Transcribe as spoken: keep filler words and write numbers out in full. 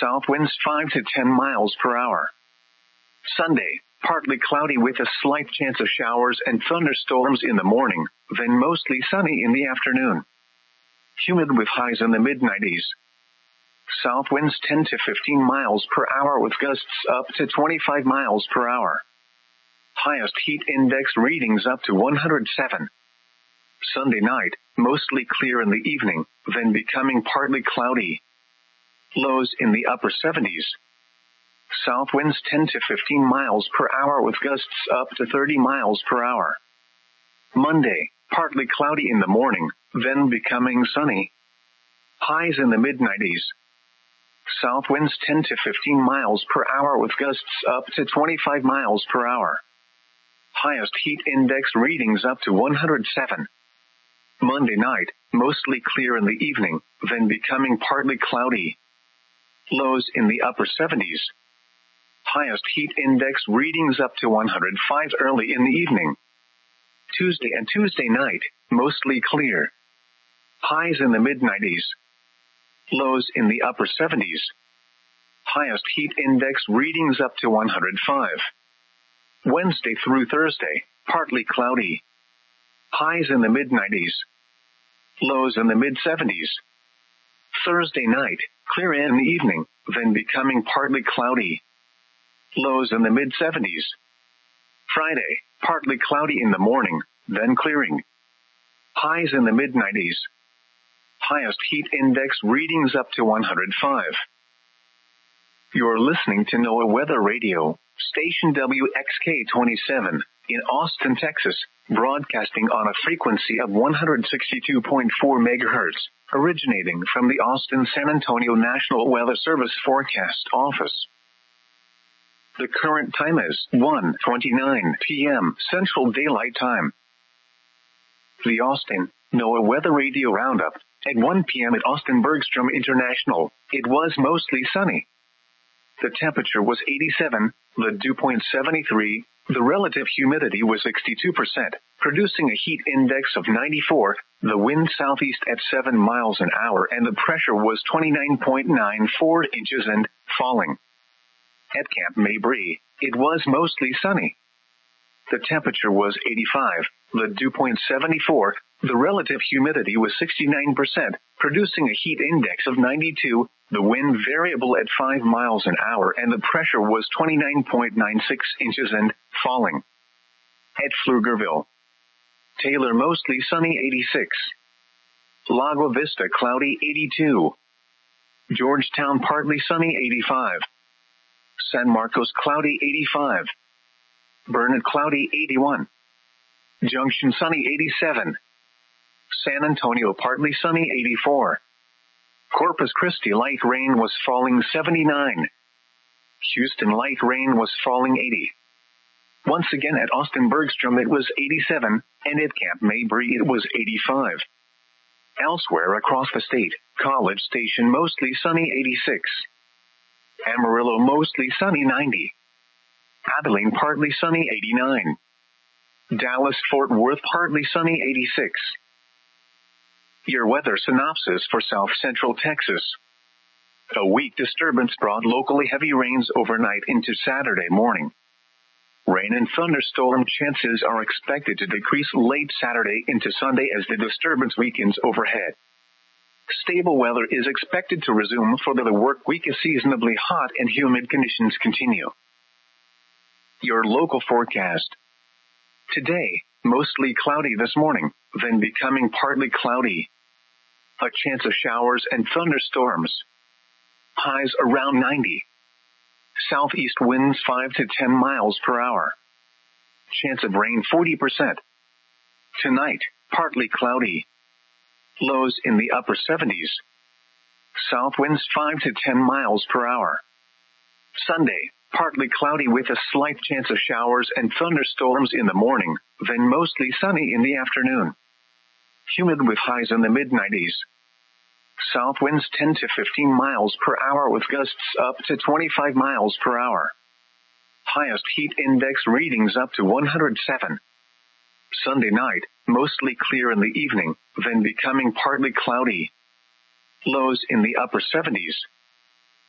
South winds five to ten miles per hour. Sunday, partly cloudy with a slight chance of showers and thunderstorms in the morning, then mostly sunny in the afternoon. Humid with highs in the mid nineties. South winds ten to fifteen miles per hour with gusts up to twenty-five miles per hour. Highest heat index readings up to one hundred seven. Sunday night, mostly clear in the evening, then becoming partly cloudy. Lows in the upper seventies. South winds ten to fifteen miles per hour with gusts up to thirty miles per hour. Monday, partly cloudy in the morning, then becoming sunny. Highs in the mid nineties. South winds ten to fifteen miles per hour with gusts up to twenty-five miles per hour. Highest heat index readings up to one hundred seven. Monday night, mostly clear in the evening, then becoming partly cloudy. Lows in the upper seventies. Highest heat index readings up to one hundred five early in the evening. Tuesday and Tuesday night, mostly clear. Highs in the mid nineties. Lows in the upper seventies. Highest heat index readings up to one hundred five. Wednesday through Thursday, partly cloudy. Highs in the mid nineties. Lows in the mid seventies. Thursday night, clear in the evening, then becoming partly cloudy. Lows in the mid seventies. Friday, partly cloudy in the morning, then clearing. Highs in the mid nineties. Highest heat index readings up to one hundred five. You're listening to NOAA Weather Radio, station W X K twenty-seven, in Austin, Texas, broadcasting on a frequency of one hundred sixty-two point four megahertz, originating from the Austin-San Antonio National Weather Service Forecast Office. The current time is one twenty-nine p.m. Central Daylight Time. The Austin NOAA Weather Radio Roundup. At one p.m. at Austin Bergstrom International, it was mostly sunny. The temperature was eighty-seven, the dew point seventy-three, the relative humidity was sixty-two percent, producing a heat index of ninety-four, the wind southeast at seven miles an hour, and the pressure was twenty-nine point nine four inches and falling. At Camp Mabry, it was mostly sunny. The temperature was eighty-five, the dew point seventy-four, the relative humidity was sixty-nine percent, producing a heat index of ninety-two, the wind variable at five miles an hour, and the pressure was twenty-nine point nine six inches and falling. At Pflugerville, Taylor mostly sunny eighty-six. Lago Vista cloudy eighty-two. Georgetown partly sunny eighty-five. San Marcos cloudy eighty-five. Burnett cloudy eighty-one. Junction sunny eighty-seven. San Antonio partly sunny eighty-four. Corpus Christi light rain was falling seventy-nine. Houston light rain was falling eighty. Once again at Austin Bergstrom it was eighty-seven, and at Camp Mabry it was eighty-five. Elsewhere across the state, College Station mostly sunny eighty-six. Amarillo mostly sunny ninety. Abilene partly sunny eighty-nine. Dallas-Fort Worth partly sunny eighty-six. Your weather synopsis for South Central Texas. A weak disturbance brought locally heavy rains overnight into Saturday morning. Rain and thunderstorm chances are expected to decrease late Saturday into Sunday as the disturbance weakens overhead. Stable weather is expected to resume for the work week as seasonably hot and humid conditions continue. Your local forecast. Today, mostly cloudy this morning, then becoming partly cloudy. A chance of showers and thunderstorms. Highs around ninety. Southeast winds five to ten miles per hour. Chance of rain forty percent. Tonight, partly cloudy. Lows in the upper seventies. South winds five to ten miles per hour. Sunday, partly cloudy with a slight chance of showers and thunderstorms in the morning, then mostly sunny in the afternoon. Humid with highs in the mid nineties. South winds ten to fifteen miles per hour with gusts up to twenty-five miles per hour. Highest heat index readings up to one hundred seven. Sunday night, mostly clear in the evening, then becoming partly cloudy. Lows in the upper seventies.